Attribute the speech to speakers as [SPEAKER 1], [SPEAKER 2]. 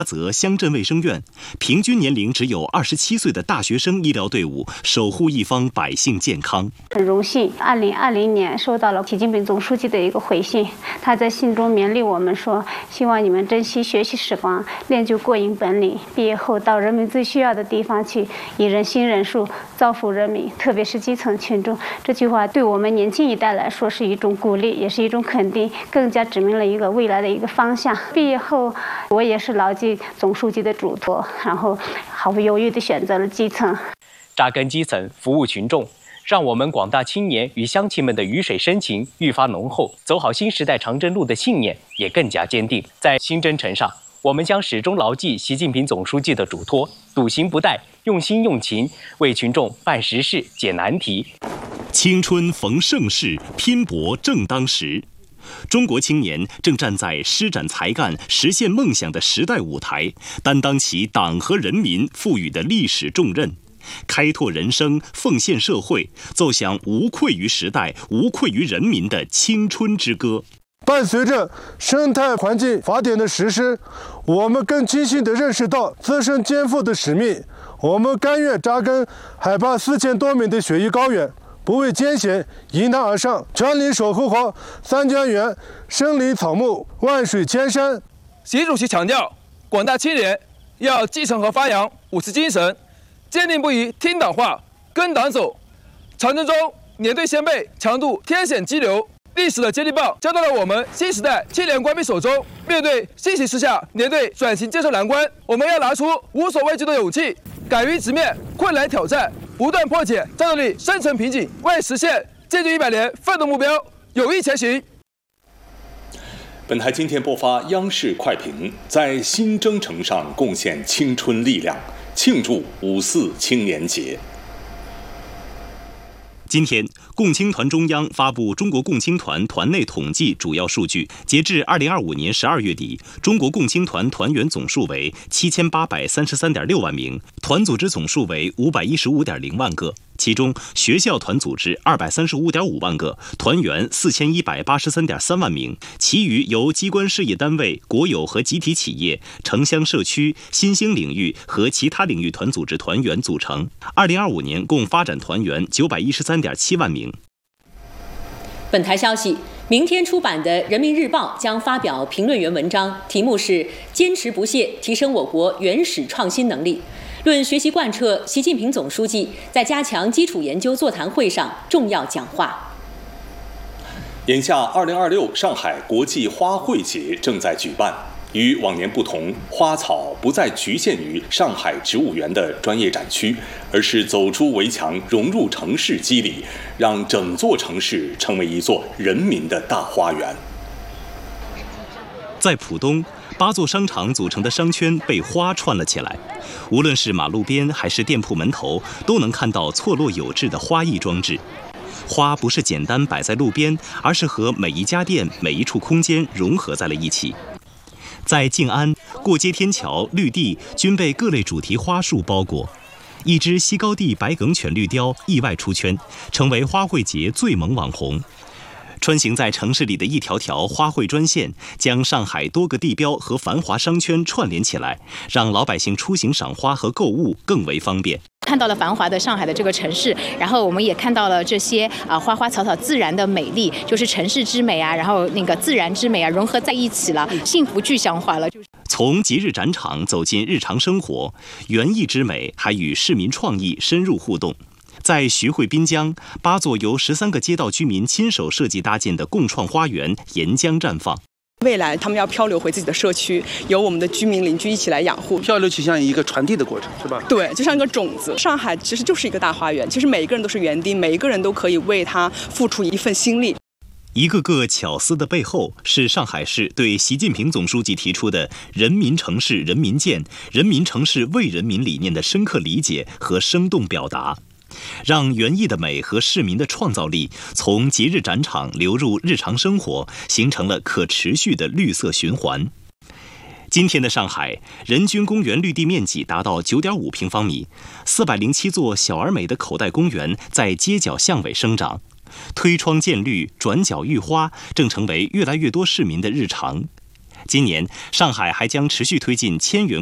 [SPEAKER 1] 则乡镇卫生院，平均年龄只有27岁的大学生医疗队伍，守护一方百姓健康。
[SPEAKER 2] 很荣幸，2020年收到了习近平总书记的一个回信，他在信中勉励我们说，希望你们珍惜学习时光，练就过硬本领，毕业后到人民最需要的地方去，以人心人术造福人民，特别是基层群众。这句话对我们年轻一代来说是一种鼓励，也是一种肯定，更加指明了一个未来的一个方向。毕业后，我也是牢记总书记的嘱托，然后毫不犹豫地选择了基层。
[SPEAKER 3] 扎根基层，服务群众，让我们广大青年与乡亲们的鱼水深情愈发浓厚，走好新时代长征路的信念也更加坚定。在新征程上，我们将始终牢记习近平总书记的嘱托，笃行不怠，用心用情，为群众办实事、解难题。
[SPEAKER 1] 青春逢盛世，拼搏正当时。中国青年正站在施展才干、实现梦想的时代舞台，担当起党和人民赋予的历史重任，开拓人生，奉献社会，奏响无愧于时代、无愧于人民的青春之歌。
[SPEAKER 4] 伴随着生态环境法典的实施，我们更清晰地认识到自身肩负的使命。我们甘愿扎根海拔4000多米的雪域高原，不畏艰险，迎难而上，全力守护好三江源生灵草木，万水千山。
[SPEAKER 5] 习主席强调，广大青年要继承和发扬五四精神，坚定不移听党话、跟党走。长征中，年队先辈强渡天险激流，历史的接力棒交到了我们新时代青年官兵手中。面对新形势下年队转型建设难关，我们要拿出无所畏惧的勇气，敢于直面困难挑战，不断破解战斗力深层瓶颈，为实现建军100年奋斗目标有益前行。
[SPEAKER 6] 本台今天播发央视快评，在新征程上贡献青春力量，庆祝5·4青年节。
[SPEAKER 1] 今天，共青团中央发布中国共青团团内统计主要数据，截至2025年12月底，中国共青团团员总数为7833.6万名，团组织总数为515.0万个。其中，学校团组织235.5万个，团员4183.3万名，其余由机关事业单位、国有和集体企业、城乡社区、新兴领域和其他领域团组织团员组成。2025年共发展团员913.7万名。
[SPEAKER 7] 本台消息，明天出版的《人民日报》将发表评论员文章，题目是“坚持不懈，提升我国原始创新能力”。论学习贯彻习近平总书记在加强基础研究座谈会上重要讲话。
[SPEAKER 6] 眼下2026上海国际花卉节正在举办，与往年不同，花草不再局限于上海植物园的专业展区，而是走出围墙，融入城市肌理，让整座城市成为一座人民的大花园。
[SPEAKER 1] 在浦东，8座商场组成的商圈被花串了起来，无论是马路边还是店铺门头，都能看到错落有致的花艺装置。花不是简单摆在路边，而是和每一家店、每一处空间融合在了一起。在静安，过街天桥、绿地均被各类主题花束包裹。一只西高地白梗犬绿雕意外出圈，成为花卉节最萌网红。穿行在城市里的一条条花卉专线，将上海多个地标和繁华商圈串联起来，让老百姓出行赏花和购物更为方便。
[SPEAKER 8] 看到了繁华的上海的这个城市，然后我们也看到了这些花花草草自然的美丽，就是城市之美啊，然后那个自然之美啊，融合在一起了，幸福具象化了。
[SPEAKER 1] 从节日展场走进日常生活，园艺之美还与市民创意深入互动。在徐汇滨江，8座由13个街道居民亲手设计搭建的共创花园沿江绽放。
[SPEAKER 9] 未来他们要漂流回自己的社区，由我们的居民邻居一起来养护。
[SPEAKER 10] 漂流就像一个传递的过程，是吧？
[SPEAKER 9] 对，就像一个种子。上海其实就是一个大花园，其实每一个人都是园丁，每一个人都可以为它付出一份心力。
[SPEAKER 1] 一个个巧思的背后，是上海市对习近平总书记提出的“人民城市人民建，人民城市为人民”理念的深刻理解和生动表达。让园艺的美和市民的创造力从节日展场流入日常生活，形成了可持续的绿色循环。今天的上海，人均公园绿地面积达到9.5平方米，407座小而美的口袋公园在街角巷尾生长，推窗见绿，转角遇花，正成为越来越多市民的日常。 今年，上海还将持续推进千元